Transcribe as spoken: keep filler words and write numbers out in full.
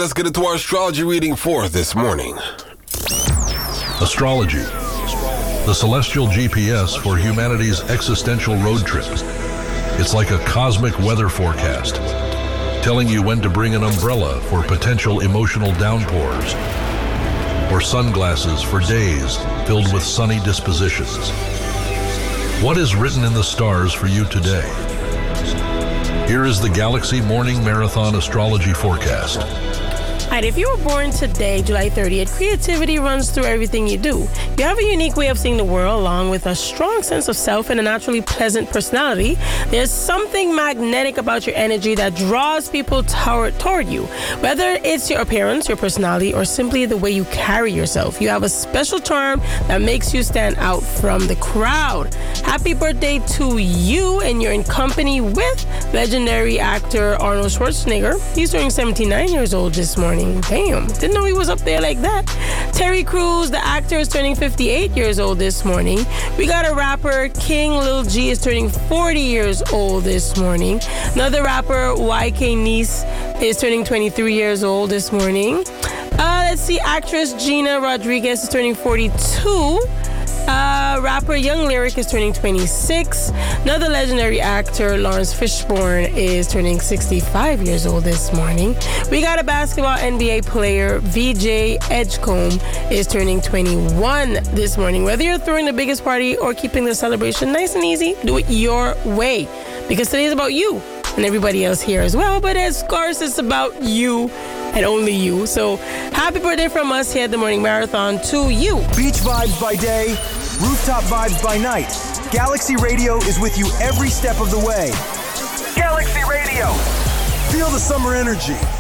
let's get into our astrology reading for this morning. Astrology, the celestial G P S for humanity's existential road trip. It's like a cosmic weather forecast, telling you when to bring an umbrella for potential emotional downpours, or sunglasses for days filled with sunny dispositions. What is written in the stars for you today? Here is the Galaxy Morning Marathon Astrology Forecast. All right, if you were born today, July thirtieth, creativity runs through everything you do. You have a unique way of seeing the world, along with a strong sense of self and a naturally pleasant personality. There's something magnetic about your energy that draws people toward, toward you. Whether it's your appearance, your personality, or simply the way you carry yourself, you have a special charm that makes you stand out from the crowd. Happy birthday to you, and you're in company with legendary actor Arnold Schwarzenegger. He's turning seventy-nine years old this morning. Damn, didn't know he was up there like that. Terry Crews, the actor, is turning fifty-eight years old this morning. We got a rapper, King Lil G, is turning forty years old this morning. Another rapper, Y K Nice, is turning twenty-three years old this morning. Uh, let's see, actress Gina Rodriguez is turning forty-two. Uh, rapper Young Lyric is turning twenty-six. Another legendary actor, Lawrence Fishburne, is turning sixty-five years old this morning. We got a basketball N B A player, V J Edgecombe, is turning twenty-one this morning. Whether you're throwing the biggest party or keeping the celebration nice and easy, do it your way. Because today is about you and everybody else here as well. But of course, it's about you and only you. So happy birthday from us here at the Morning Marathon to you. Beach vibes by day, rooftop vibes by night. Galaxy Radio is with you every step of the way. Galaxy Radio. Feel the summer energy.